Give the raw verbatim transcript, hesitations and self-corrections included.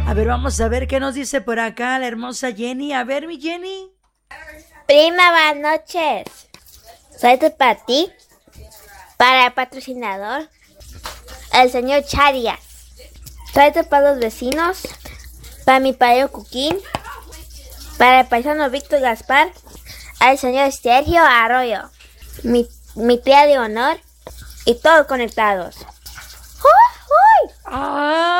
A ver, vamos a ver qué nos dice por acá la hermosa Jenny. A ver, mi Jenny. Prima, buenas noches. Soy tu para ti, para el patrocinador, el señor Charias. Soy tu para los vecinos, para mi parejo Cuquín, para el paisano Víctor Gaspar, al señor Sergio Arroyo, mi, mi tía de honor y todos conectados. ¡Uy, uy! ¡Ah!